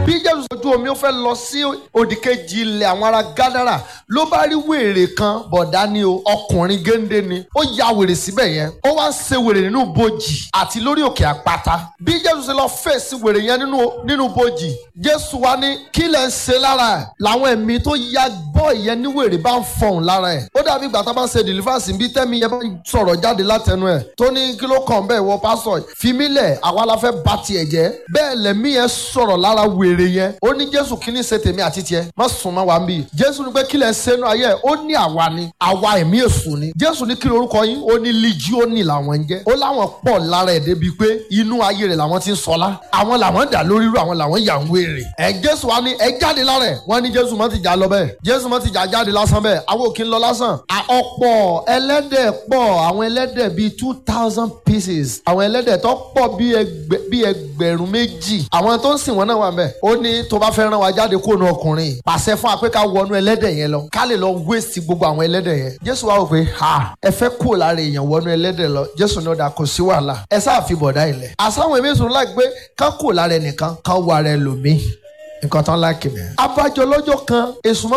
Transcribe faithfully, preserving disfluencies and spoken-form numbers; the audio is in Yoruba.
bí Jésù ojú omi ó fẹ́ lọ sí òdìkejì ilẹ̀ àwọn ará Gádárà ló bá rí wèrè kan bọ̀dá ni o ọkùnrin géńdé ni ó ya wèrè síbẹ̀ yẹn ó wá ń ṣe wèrè nínú bojì àti lórí òkè àpáta bí Jésù ṣe lọ fèsì wèrè yẹn nínú nínú bojì Jésù wá ní kí lẹ̀ ń ṣe lára ẹ̀ làwọn ẹ̀mí tó ya bọ́ ìyẹn ní wèrè bá ń fọhùn lára ẹ̀ ó dàbí ìgbà tá a bá ń ṣe deliverance bí tẹ́mi yẹn bá ń sọ̀rọ̀ jáde látẹnu ẹ̀ tó ní kí ló kàn bẹ́ẹ̀ wọ pásọ̀ fi mí lẹ̀ àwa la fẹ́ bá tiẹ̀ jẹ́ bẹ́ẹ̀ lẹ̀mí yẹn sọ̀rọ̀ lára wèrè yẹn ó ní Jésù kí ni ṣe tèmi àti tiẹ̀ má sùn mọ́ wa ń bì Jésù ní pé kí lẹ̀ ṣe nú ayé ó ní àwa ni àwa ẹ̀mí èṣù ni Jésù ní kí lorúkọ yín ó ní líjíọ́nì làwọn ń jẹ́ ó láwọn pọ̀ lára ẹ̀ débi pé inú ayé rẹ̀ làwọn ti ń sọlá àwọn làwọn dà lórí irú àwọn làwọn yà ń wèrè ẹ̀ Jésù wa ní ẹ jáde lára ẹ̀ wọ́n ní Jésù mọ́ ti jà lọ bẹ́ẹ̀ Jésù mọ́ ti jà jáde lásán bẹ́ẹ̀ àwọn òkè ń lọ lásán ọ̀pọ̀ ẹlẹ́dẹ̀ pọ̀ àwọn ẹlẹ́dẹ̀ bíi two thousand pieces àwọn ẹlẹ́dẹ̀ tó pọ̀ bíi ẹgbẹ̀rún méjì àwọn tó ń sìn wọ́n náà wà mẹ́ ó ní tó bá fẹ́ rán wa jáde kó nu ọkùnrin pàṣẹ fún wa pé ká wọnú ẹlẹ́dẹ̀ yẹn lọ ká lè lọ wéèsì gbogbo àwọn ẹlẹ́dẹ̀ yẹn Jésù wá wò pé ha ẹ fẹ́ kó lára èèyàn wọnú ẹlẹ́dẹ̀ lọ Jésù ní ọ̀dà kò sí wàhálà ẹ sáà fi bọ̀dá ilẹ̀ àsáwọn èmi sùn láì pé ká kó lára ẹnìkan ká wọ ara ẹlòmíì nǹkan tán láìkì mẹ́. abájọ lọ́jọ́ kan èsùn mọ́